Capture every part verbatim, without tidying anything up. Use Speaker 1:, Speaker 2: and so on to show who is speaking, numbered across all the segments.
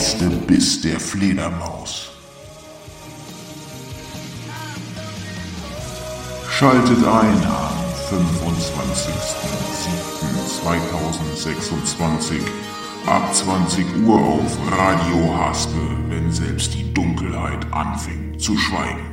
Speaker 1: letzte Biss der Fledermaus. Schaltet ein am fünfundzwanzigsten siebten zweitausendsechsundzwanzig ab zwanzig Uhr auf Radio Haspel, wenn selbst die Dunkelheit anfängt zu schweigen.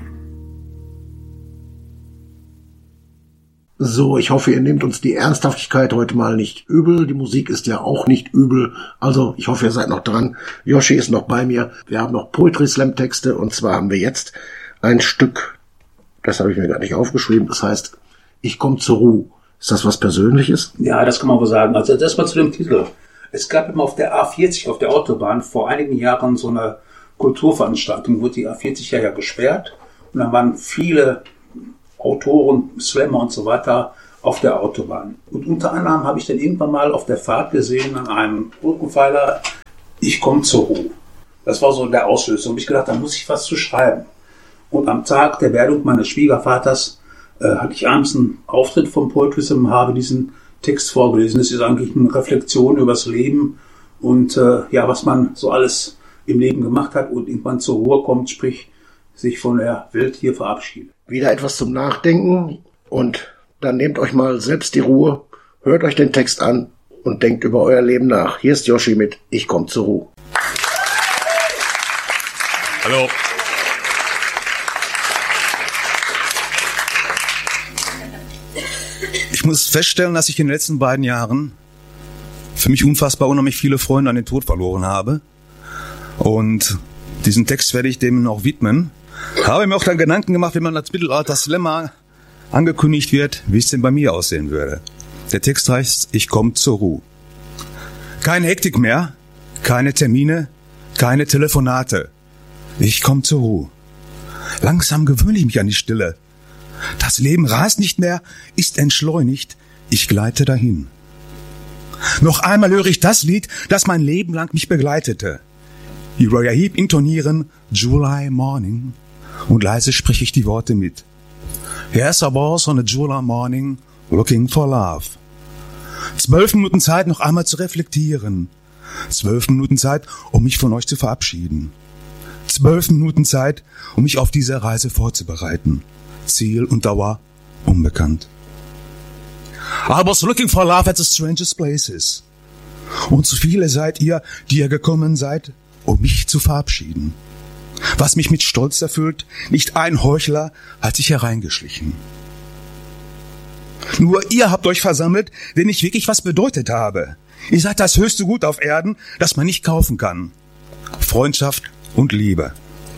Speaker 2: So, ich hoffe, ihr nehmt uns die Ernsthaftigkeit heute mal nicht übel. Die Musik ist ja auch nicht übel. Also, ich hoffe, ihr seid noch dran. Yoshi ist noch bei mir. Wir haben noch Poetry Slam Texte und zwar haben wir jetzt ein Stück, das habe ich mir gar nicht aufgeschrieben, das heißt, ich komme zur Ruhe. Ist das was Persönliches?
Speaker 3: Ja, das kann man wohl sagen. Also, das war zu dem Titel. Es gab immer auf der A vierzig, auf der Autobahn, vor einigen Jahren so eine Kulturveranstaltung, wurde die A vierzig ja, ja gesperrt und dann waren viele Autoren, Slammer und so weiter auf der Autobahn. Und unter anderem habe ich dann irgendwann mal auf der Fahrt gesehen an einem Rückenpfeiler, ich komme zur Ruhe. Das war so der Auslöser. Und ich gedacht, da muss ich was zu schreiben. Und am Tag der Werdung meines Schwiegervaters äh, hatte ich abends einen Auftritt vom Poetry Slam und habe diesen Text vorgelesen. Es ist eigentlich eine Reflexion über das Leben und äh, ja, was man so alles im Leben gemacht hat und irgendwann zur Ruhe kommt, sprich sich von der Welt hier verabschiedet.
Speaker 2: Wieder etwas zum Nachdenken und dann nehmt euch mal selbst die Ruhe, hört euch den Text an und denkt über euer Leben nach. Hier ist Yoshi mit Ich komm zur Ruhe.
Speaker 4: Hallo. Ich muss feststellen, dass ich in den letzten beiden Jahren für mich unfassbar unheimlich viele Freunde an den Tod verloren habe. Und diesen Text werde ich dem noch widmen. Habe mir auch dann Gedanken gemacht, wenn man als Mittelalter-Slammer angekündigt wird, wie es denn bei mir aussehen würde. Der Text heißt, ich komme zur Ruhe. Keine Hektik mehr, keine Termine, keine Telefonate. Ich komme zur Ruhe. Langsam gewöhne ich mich an die Stille. Das Leben rast nicht mehr, ist entschleunigt, ich gleite dahin. Noch einmal höre ich das Lied, das mein Leben lang mich begleitete. Uriah Heep intonieren, July Morning, und leise spreche ich die Worte mit. Yes, I was on a July morning, looking for love. Zwölf Minuten Zeit, noch einmal zu reflektieren. Zwölf Minuten Zeit, um mich von euch zu verabschieden. Zwölf Minuten Zeit, um mich auf diese Reise vorzubereiten. Ziel und Dauer unbekannt. I was looking for love at the strangest places. Und zu viele seid ihr, die ihr gekommen seid, um mich zu verabschieden. Was mich mit Stolz erfüllt, nicht ein Heuchler hat sich hereingeschlichen. Nur ihr habt euch versammelt, wenn ich wirklich was bedeutet habe. Ihr seid das höchste Gut auf Erden, das man nicht kaufen kann. Freundschaft und Liebe.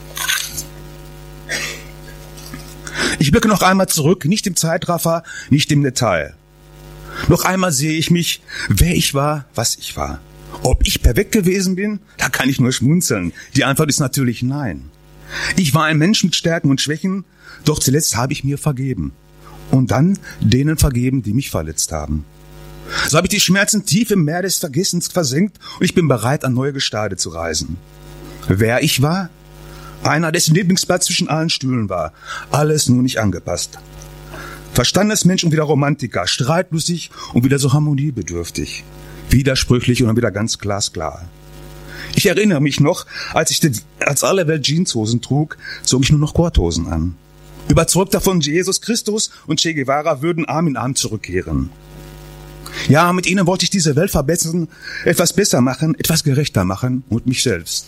Speaker 4: Ich blicke noch einmal zurück, nicht im Zeitraffer, nicht im Detail. Noch einmal sehe ich mich, wer ich war, was ich war. Ob ich perfekt gewesen bin, da kann ich nur schmunzeln. Die Antwort ist natürlich nein. Ich war ein Mensch mit Stärken und Schwächen, doch zuletzt habe ich mir vergeben. Und dann denen vergeben, die mich verletzt haben. So habe ich die Schmerzen tief im Meer des Vergessens versenkt und ich bin bereit, an neue Gestade zu reisen. Wer ich war? Einer, dessen Lieblingsplatz zwischen allen Stühlen war. Alles nur nicht angepasst. Verstandesmensch und wieder Romantiker, streitlustig und wieder so harmoniebedürftig. Widersprüchlich und dann wieder ganz glasklar. Ich erinnere mich noch, als ich die, als alle Welt Jeanshosen trug, zog ich nur noch Korthosen an. Überzeugt davon, Jesus Christus und Che Guevara würden Arm in Arm zurückkehren. Ja, mit ihnen wollte ich diese Welt verbessern, etwas besser machen, etwas gerechter machen und mich selbst.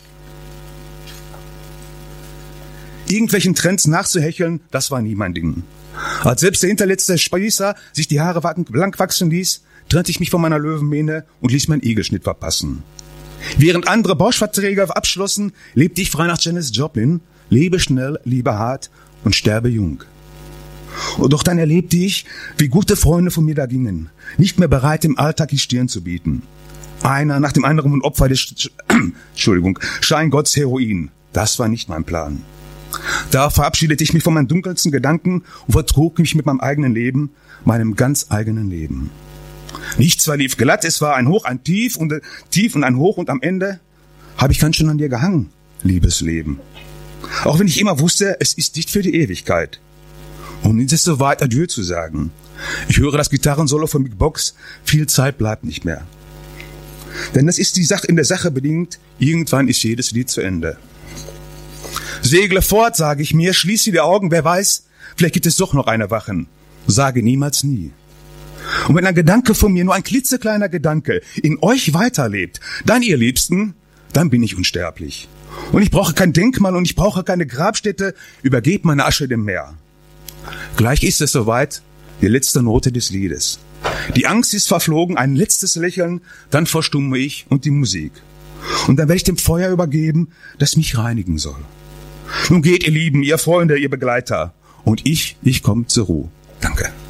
Speaker 4: Irgendwelchen Trends nachzuhecheln, das war nie mein Ding. Als selbst der hinterletzte Spießer sich die Haare blank wachsen ließ, trennte ich mich von meiner Löwenmähne und ließ meinen Igelschnitt verpassen. Während andere Bauschverträge abschlossen, lebte ich frei nach Janis Joplin, lebe schnell, liebe hart und sterbe jung. Und doch dann erlebte ich, wie gute Freunde von mir da gingen, nicht mehr bereit, im Alltag die Stirn zu bieten. Einer nach dem anderen und Opfer des Sch- Entschuldigung, Scheingotts Heroin. Das war nicht mein Plan. Da verabschiedete ich mich von meinen dunkelsten Gedanken und vertrug mich mit meinem eigenen Leben, meinem ganz eigenen Leben. Nichts verlief glatt, es war ein Hoch, ein Tief und Tief und ein Hoch und am Ende habe ich ganz schön an dir gehangen, liebes Leben. Auch wenn ich immer wusste, es ist nicht für die Ewigkeit. Und jetzt ist es soweit, Adieu zu sagen. Ich höre das Gitarrensolo von Big Box, viel Zeit bleibt nicht mehr. Denn das ist die Sache, in der Sache bedingt, irgendwann ist jedes Lied zu Ende. Segle fort, sage ich mir, schließe die Augen, wer weiß, vielleicht gibt es doch noch eine Wachen. Sage niemals nie. Und wenn ein Gedanke von mir, nur ein klitzekleiner Gedanke, in euch weiterlebt, dann, ihr Liebsten, dann bin ich unsterblich. Und ich brauche kein Denkmal und ich brauche keine Grabstätte, übergebt meine Asche dem Meer. Gleich ist es soweit, die letzte Note des Liedes. Die Angst ist verflogen, ein letztes Lächeln, dann verstumme ich und die Musik. Und dann werde ich dem Feuer übergeben, das mich reinigen soll. Nun geht, ihr Lieben, ihr Freunde, ihr Begleiter. Und ich, ich komme zur Ruhe. Danke.